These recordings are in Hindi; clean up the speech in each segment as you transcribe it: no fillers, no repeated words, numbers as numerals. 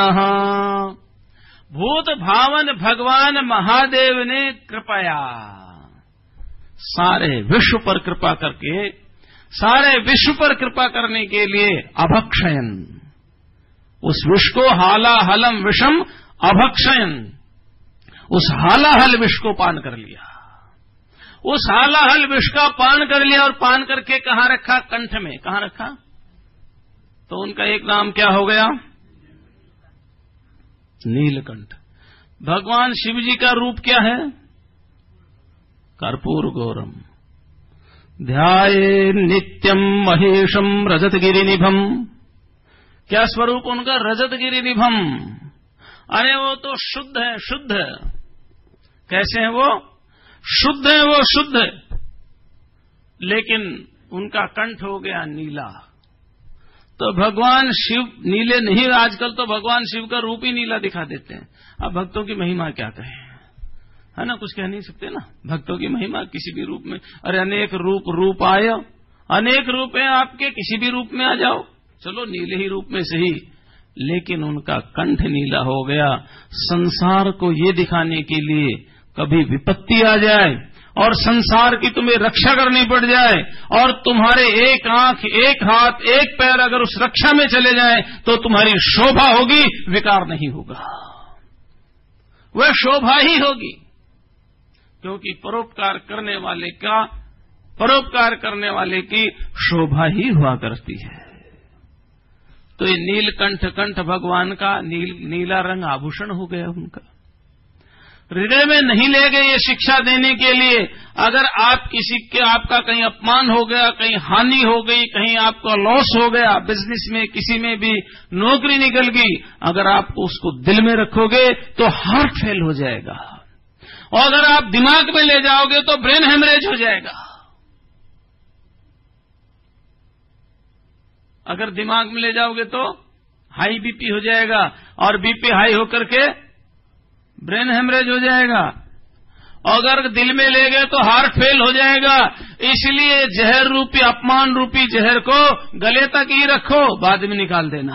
भूत भावन भगवान महादेव ने कृपया सारे विश्व पर कृपा करके, सारे विश्व पर कृपा करने के लिए अभक्षयन, उस विष को हालाहलम विषम अभक्षयन, उस हालाहल विष को पान कर लिया। उस हालाहल विष का पान कर लिया और पान करके कहां रखा? कंठ में। कहां रखा? तो उनका एक नाम क्या हो गया? नीलकंठ। भगवान शिव जी का रूप क्या है? कर्पूर गौरम। ध्याये नित्यम महेशम रजतगिरिनिभम। क्या स्वरूप उनका? रजतगिरिनिभम। अरे वो तो शुद्ध है, शुद्ध। कैसे है वो? शुद्ध है वो, शुद्ध। लेकिन उनका कंठ हो गया नीला। तो भगवान शिव नीले नहीं, आजकल तो भगवान शिव का रूप ही नीला दिखा देते हैं। अब भक्तों की महिमा क्या कहें, है ना? कुछ कह नहीं सकते ना भक्तों की महिमा किसी भी रूप में। अरे अनेक रूप आए, अनेक रूप है आपके, किसी भी रूप में आ जाओ, चलो नीले ही रूप में सही। लेकिन उनका कंठ नीला हो गया। संसार को ये दिखाने के लिए कभी विपत्ति आ जाए और संसार की तुम्हें रक्षा करनी पड़ जाए और तुम्हारे एक आंख, एक हाथ, एक पैर अगर उस रक्षा में चले जाए तो तुम्हारी शोभा होगी, विकार नहीं होगा, वह शोभा ही होगी। क्योंकि परोपकार करने वाले का, परोपकार करने वाले की शोभा ही हुआ करती है। तो ये नीलकंठ, कंठ भगवान का नीला रंग आभूषण हो गया उनका। हृदय में नहीं ले गए ये शिक्षा देने के लिए। अगर आप किसी के, आपका कहीं अपमान हो गया, कहीं हानि हो गई, कहीं आपका लॉस हो गया, बिजनेस में किसी में भी नौकरी निकल गई, अगर आप उसको दिल में रखोगे तो हार्ट फेल हो जाएगा, और अगर आप दिमाग में ले जाओगे तो ब्रेन हेमरेज हो जाएगा। अगर दिमाग में ले जाओगे तो हाई बीपी हो जाएगा, और बीपी हाई होकर के ब्रेन हेमरेज हो जाएगा, और अगर दिल में ले गए तो हार्ट फेल हो जाएगा। इसलिए जहर रूपी, अपमान रूपी जहर को गले तक ही रखो, बाद में निकाल देना।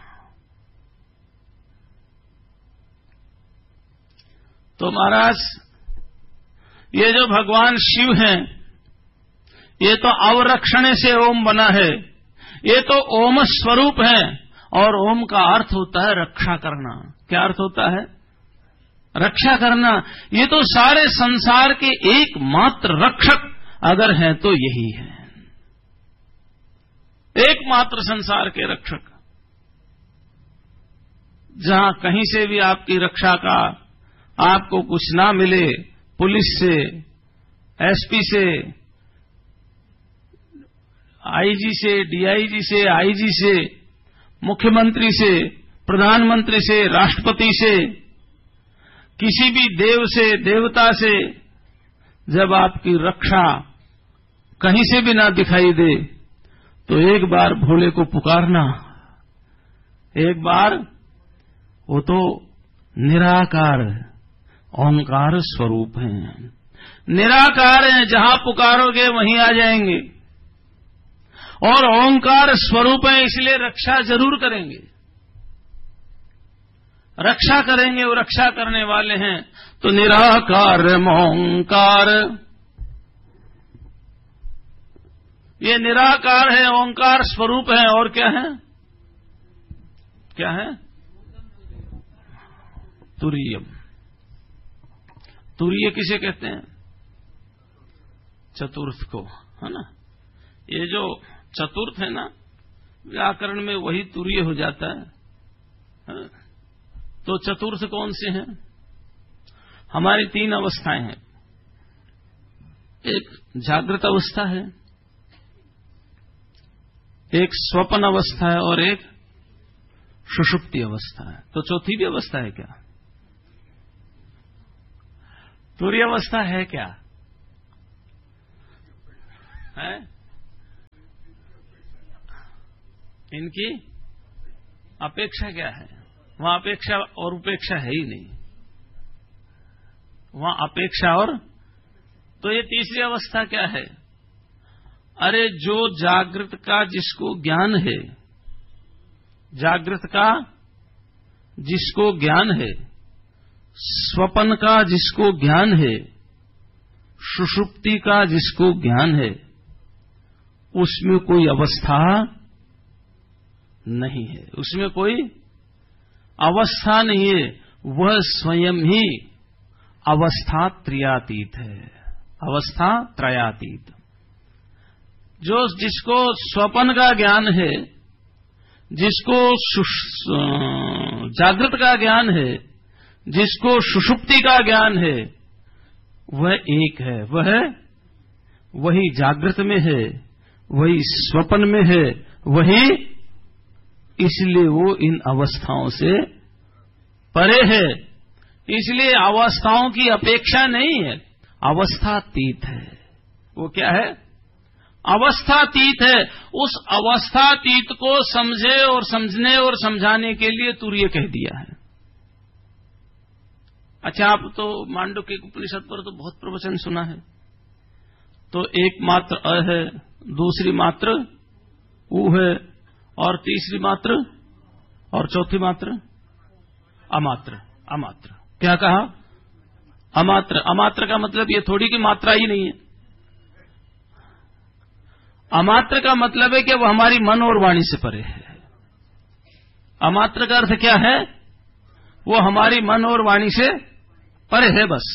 तो महाराज, ये जो भगवान शिव हैं, ये तो अवरक्षण से ओम बना है, ये तो ओम स्वरूप है, और ओम का अर्थ होता है रक्षा करना। क्या अर्थ होता है? रक्षा करना। ये तो सारे संसार के एकमात्र रक्षक अगर हैं तो यही है, एकमात्र संसार के रक्षक। जहां कहीं से भी आपकी रक्षा का आपको कुछ ना मिले, पुलिस से, एसपी से, आईजी से, डीआईजी से, आईजी से, मुख्यमंत्री से, प्रधानमंत्री से, राष्ट्रपति से, किसी भी देव से, देवता से, जब आपकी रक्षा कहीं से भी ना दिखाई दे तो एक बार भोले को पुकारना। एक बार, वो तो निराकार ओंकार स्वरूप हैं, निराकार हैं, जहां पुकारोगे वहीं आ जाएंगे, और ओंकार स्वरूप है, इसलिए रक्षा जरूर करेंगे, रक्षा करेंगे, वो रक्षा करने वाले हैं। तो निराकार ओंकार, ये निराकार है, ओंकार स्वरूप है। और क्या है? क्या है? तुरीयम। तुरीय किसे कहते हैं? चतुर्थ को, है ना? ये जो चतुर्थ है ना, व्याकरण में वही तुरीय हो जाता है। तो चतुर्थ कौन से हैं? हमारी तीन अवस्थाएं हैं। एक जागृत अवस्था है, एक स्वप्न अवस्था है, और एक सुषुप्ति अवस्था है। तो चौथी भी अवस्था है क्या? तुरीय अवस्था है क्या? है? इनकी अपेक्षा क्या है? वहां अपेक्षा और उपेक्षा है ही नहीं, वहां अपेक्षा और, तो ये तीसरी अवस्था क्या है? अरे जो जागृत का जिसको ज्ञान है, जागृत का जिसको ज्ञान है, स्वप्न का जिसको ज्ञान है, सुषुप्ति का जिसको ज्ञान है, उसमें कोई अवस्था नहीं है, उसमें कोई अवस्था नहीं है। वह स्वयं ही अवस्था त्रयातीत है, अवस्था त्रयातीत। जिसको स्वप्न का ज्ञान है, जिसको जागृत का ज्ञान है, जिसको सुषुप्ति का ज्ञान है, वह एक है। वह वही जागृत में है, वही स्वप्न में है, वही, इसलिए वो इन अवस्थाओं से परे है। इसलिए अवस्थाओं की अपेक्षा नहीं है, अवस्थातीत है। वो क्या है? अवस्थातीत है। उस अवस्थातीत को समझे और समझने और समझाने के लिए तुर्य कह दिया है। अच्छा, आप तो मांडुक्य उपनिषद पर तो बहुत प्रवचन सुना है। तो एक मात्र अ है, दूसरी मात्र उ है, और तीसरी मात्र, और चौथी मात्र अमात्र। अमात्र क्या कहा? अमात्र। अमात्र का मतलब ये थोड़ी कि मात्रा ही नहीं है। अमात्र का मतलब है कि वह हमारी मन और वाणी से परे है। अमात्र का अर्थ क्या है? वो हमारी मन और वाणी से परे है, बस।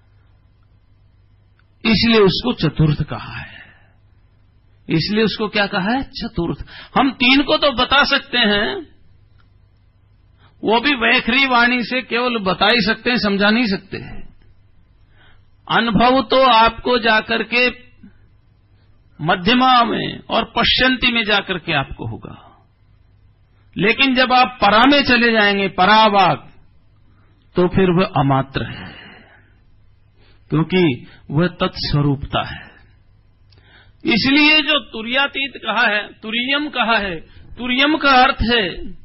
इसलिए उसको चतुर्थ कहा है। इसलिए उसको क्या कहा है? चतुर्थ। हम तीन को तो बता सकते हैं, वो भी वैखरी वाणी से केवल बता ही सकते हैं, समझा नहीं सकते हैं। अनुभव तो आपको जाकर के मध्यमा में और पश्यंती में जाकर के आपको होगा। लेकिन जब आप परा में चले जाएंगे, परावाग, तो फिर वह अमात्र है, क्योंकि वह तत्स्वरूपता है। इसलिए जो तुर्यातीत कहा है, तुरीयम कहा है, तुरीयम का अर्थ है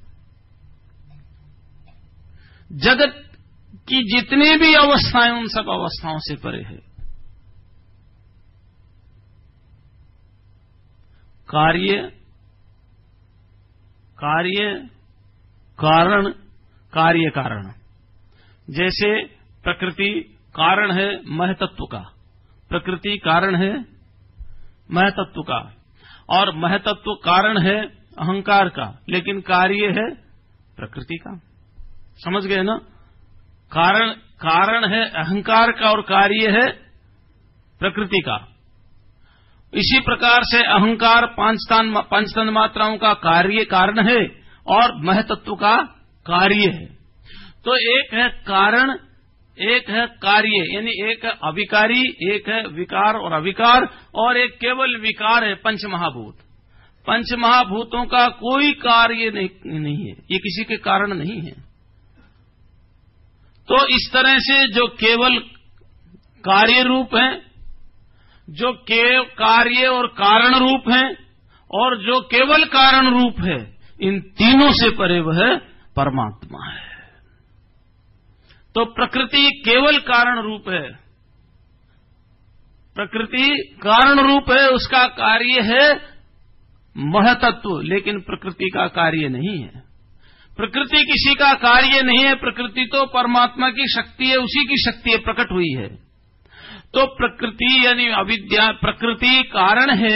जगत की जितनी भी अवस्थाएं, उन सब अवस्थाओं से परे है। कार्य, कारण, कार्य कारण। जैसे प्रकृति कारण है महतत्व का, प्रकृति कारण है महतत्व का, और महतत्व कारण है अहंकार का, लेकिन कार्य है प्रकृति का। समझ गए ना? कारण है अहंकार का और कार्य है प्रकृति का। इसी प्रकार से अहंकार पंचतन मात्राओं का कार्य कारण है और महतत्व का कार्य है। तो एक है कारण, एक है कार्य, यानी एक है अविकारी, एक है विकार और अविकार, और एक केवल विकार है पंचमहाभूत। पंचमहाभूतों का कोई कार्य नहीं है, ये किसी के कारण नहीं है। तो इस तरह से जो केवल कार्य रूप है, जो कार्य और कारण रूप है, और जो केवल कारण रूप है, इन तीनों से परे वह परमात्मा है। तो प्रकृति केवल कारण रूप है, प्रकृति कारण रूप है, उसका कार्य है महतत्व, लेकिन प्रकृति का कार्य नहीं है। प्रकृति किसी का कार्य नहीं है, प्रकृति तो परमात्मा की शक्ति है, उसी की शक्ति है, प्रकट हुई है। तो प्रकृति यानी अविद्या, प्रकृति कारण है,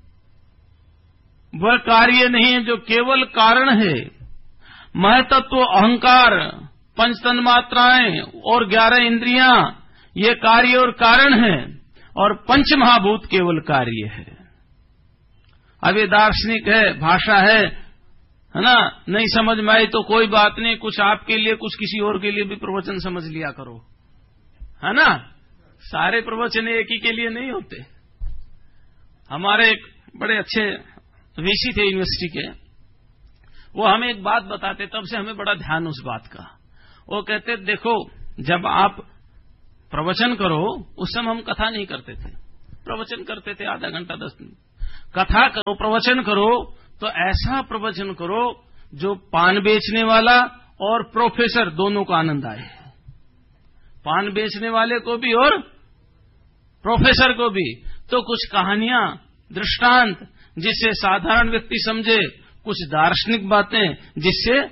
वह कार्य नहीं है जो केवल कारण है। महतत्व, अहंकार, पंच तन्मात्राएं और 11 इंद्रियां, ये कार्य और कारण है, और पंच महाभूत केवल कार्य है। अब ये दार्शनिक है, भाषा है ना, नहीं समझ में आई तो कोई बात नहीं, कुछ आपके लिए, कुछ किसी और के लिए भी प्रवचन समझ लिया करो, है ना। सारे प्रवचन एक ही के लिए नहीं होते। हमारे एक बड़े अच्छे वीसी थे यूनिवर्सिटी के, वो हमें एक बात बताते, तब से हमें बड़ा ध्यान उस बात का। वो कहते, देखो जब आप प्रवचन करो, उस समय हम कथा नहीं करते थे, प्रवचन करते थे आधा घंटा 10 मिनट। कथा करो, प्रवचन करो तो ऐसा प्रवचन करो जो पान बेचने वाला और प्रोफेसर दोनों को आनंद आए, पान बेचने वाले को भी और प्रोफेसर को भी। तो कुछ कहानियां, दृष्टांत जिससे साधारण व्यक्ति समझे, कुछ दार्शनिक बातें जिससे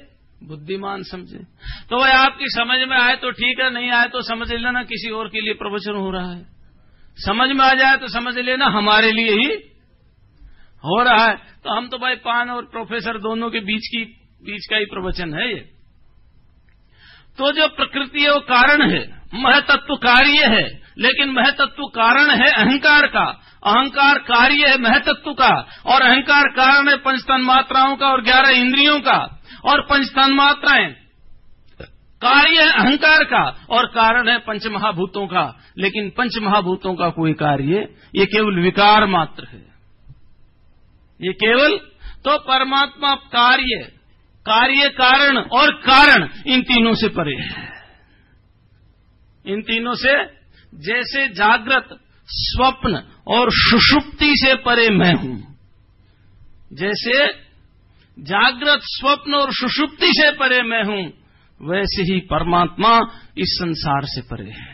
बुद्धिमान समझे। तो भाई आपकी समझ में आए तो ठीक है, नहीं आए तो समझ लेना किसी और के लिए प्रवचन हो रहा है। समझ में आ जाए तो समझ लेना हमारे लिए ही हो रहा है। तो हम तो भाई पान और प्रोफेसर दोनों के बीच का ही प्रवचन है ये। तो जो प्रकृति है वो कारण है, महतत्व कार्य है, लेकिन महतत्व कारण है अहंकार का, अहंकार कार्य है महतत्व का, और अहंकार कारण है पंच तन्मात्राओं का और 11 इंद्रियों का, और पंच तन्मात्राएं कार्य है अहंकार का और कारण है पंच महाभूतों का। लेकिन पंच महाभूतों का कोई कार्य, ये केवल विकार मात्र है, ये केवल। तो परमात्मा कार्य, कार्य कारण और कारण इन तीनों से परे है, इन तीनों से। जैसे जागृत, स्वप्न और सुषुप्ति से परे मैं हूं, जैसे जागृत, स्वप्न और सुषुप्ति से परे मैं हूं, वैसे ही परमात्मा इस संसार से परे है।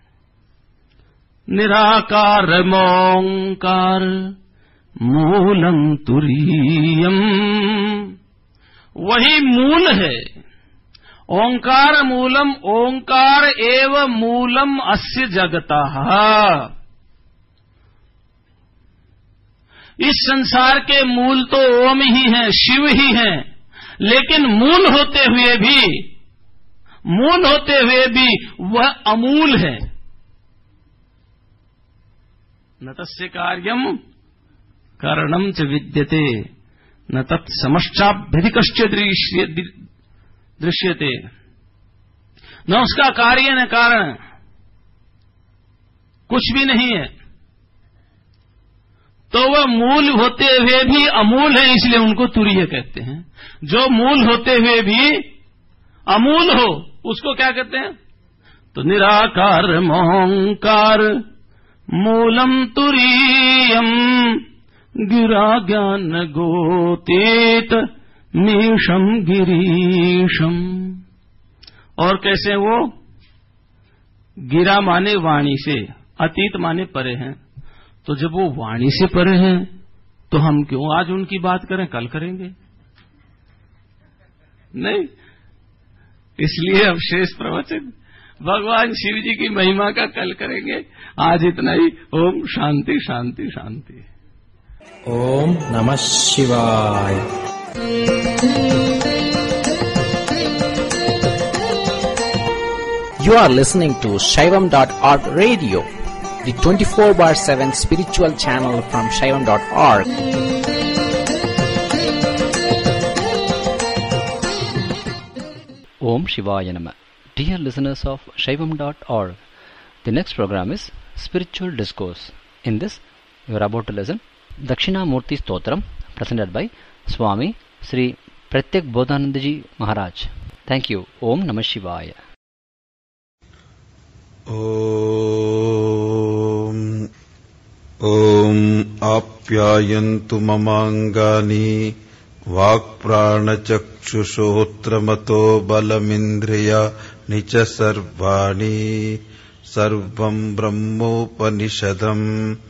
निराकार मोंकार मूलम तुरीयम, वही मूल है। ओंकार मूलम, ओंकार एव मूलम अस्य जगतः। इस संसार के मूल तो ओम ही हैं, शिव ही हैं, लेकिन मूल होते हुए भी वह अमूल है। न तस्य कार्यम कारणम च विद्यते न तत्समश्चाभ्यधिकश्च दृश्यते। न उसका कार्य न कारण, कुछ भी नहीं है। तो वह मूल होते हुए भी अमूल है, इसलिए उनको तुरीय कहते हैं। जो मूल होते हुए भी अमूल हो उसको क्या कहते हैं? तो निराकार मोंकार मूलम तुरीयम गिरा ज्ञान गोतीत मीशम गिरीशम। और कैसे वो? गिरा माने वाणी से, अतीत माने परे हैं। तो जब वो वाणी से परे हैं तो हम क्यों आज उनकी बात करें, कल करेंगे नहीं। इसलिए अब शेष प्रवचन भगवान शिव जी की महिमा का कल करेंगे। आज इतना ही। ओम शांति शांति शांति। ओम नमः शिवाय। You are listening to Shaivam.org radio, the 24/7 spiritual channel from Shaivam.org. Om Shivaya Nama. Dear listeners of Shaivam.org, the next program is Spiritual Discourse. In this, you are about to listen Dakshinamurti Stotram, presented by Swami Sri Pratyak Bodhanandaji Maharaj. Thank you. Om Namah Shivaya. ॐ आप्यायन्तु ममाङ्गानि वाक्प्राणचक्षुश्रोत्रमतो बलमिन्द्रियाणि च सर्वाणि सर्वं ब्रह्मोपनिषदम्